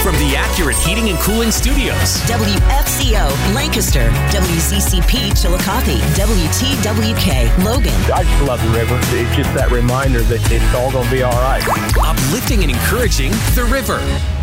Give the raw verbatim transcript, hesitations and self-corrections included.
from the Accurate Heating and Cooling Studios. W F C O Lancaster, W C C P Chillicothe, W T W K Logan. I just love the river. It's just that reminder that it's all going to be all right. Uplifting and encouraging the river.